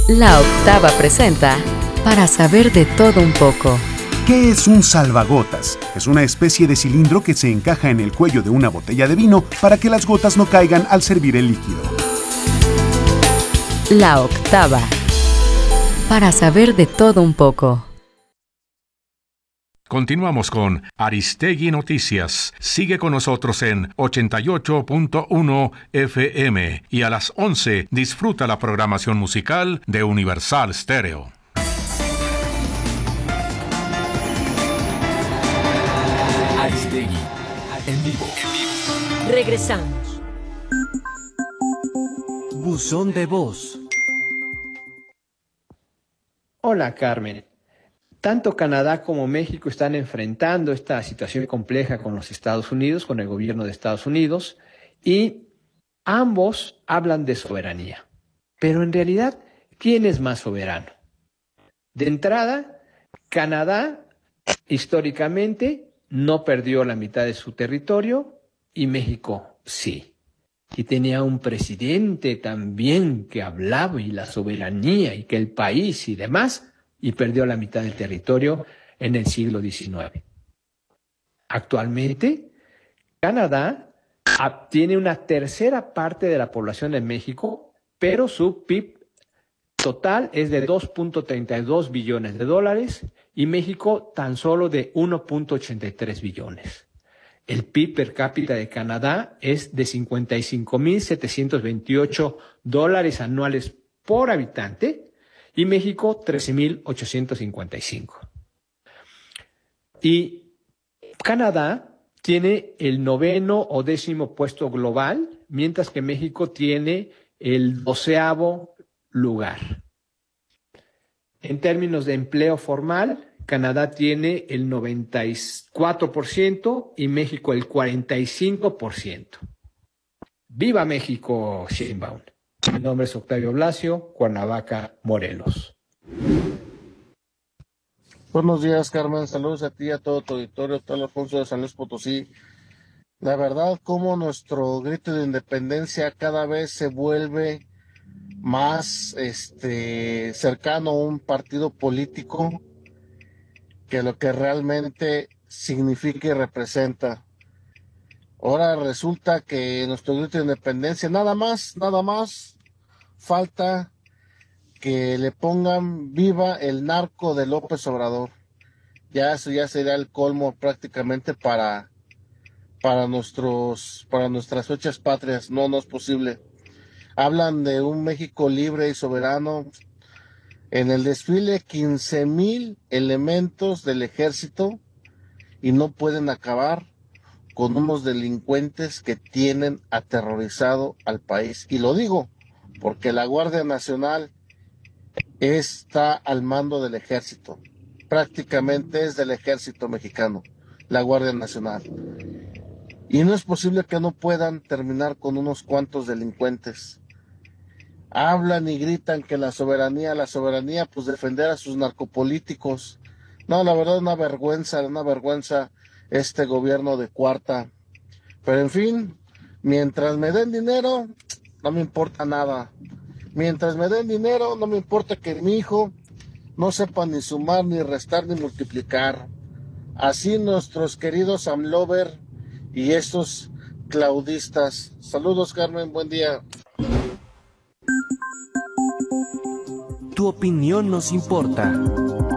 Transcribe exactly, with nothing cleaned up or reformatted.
La Octava presenta Para saber de todo un poco. ¿Qué es un salvagotas? Es una especie de cilindro que se encaja en el cuello de una botella de vino para que las gotas no caigan al servir el líquido. La Octava. Para saber de todo un poco. Continuamos con Aristegui Noticias. Sigue con nosotros en ochenta y ocho punto uno F M y a las once disfruta la programación musical de Universal Stereo. Aristegui, en vivo. Regresamos. Buzón de voz. Hola, Carmen. Tanto Canadá como México están enfrentando esta situación compleja con los Estados Unidos, con el gobierno de Estados Unidos, y ambos hablan de soberanía. Pero en realidad, ¿quién es más soberano? De entrada, Canadá históricamente no perdió la mitad de su territorio y México sí. Y tenía un presidente también que hablaba y la soberanía y que el país y demás, y perdió la mitad del territorio en el siglo diecinueve. Actualmente, Canadá tiene una tercera parte de la población de México, pero su P I B total es de dos punto treinta y dos billones de dólares y México tan solo de uno punto ochenta y tres billones. El P I B per cápita de Canadá es de cincuenta y cinco mil setecientos veintiocho dólares anuales por habitante, y México trece mil ochocientos cincuenta y cinco. Y Canadá tiene el noveno o décimo puesto global, mientras que México tiene el doceavo lugar. En términos de empleo formal, Canadá tiene el noventa y cuatro por ciento y México el cuarenta y cinco por ciento. ¡Viva México, Sheinbaum! Mi nombre es Octavio Blasio, Cuernavaca, Morelos. Buenos días, Carmen. Saludos a ti y a todo tu auditorio, tal Alfonso de San Luis Potosí. La verdad, como nuestro grito de independencia cada vez se vuelve más este, cercano a un partido político que lo que realmente significa y representa. Ahora resulta que nuestro grito de independencia, nada más, nada más, falta que le pongan viva el narco de López Obrador. Ya eso ya sería el colmo prácticamente para, para nuestros, para nuestras fechas patrias. No, no es posible. Hablan de un México libre y soberano. En el desfile quince mil elementos del ejército y no pueden acabar con unos delincuentes que tienen aterrorizado al país. Y lo digo porque la Guardia Nacional está al mando del ejército. Prácticamente es del ejército mexicano, la Guardia Nacional. Y no es posible que no puedan terminar con unos cuantos delincuentes. Hablan y gritan que la soberanía, la soberanía, pues defender a sus narcopolíticos. No, la verdad, una vergüenza, una vergüenza este gobierno de cuarta. Pero en fin, mientras me den dinero, no me importa nada. Mientras me den dinero, no me importa que mi hijo no sepa ni sumar, ni restar, ni multiplicar. Así nuestros queridos AMLover y estos claudistas. Saludos, Carmen, buen día. Tu opinión nos importa.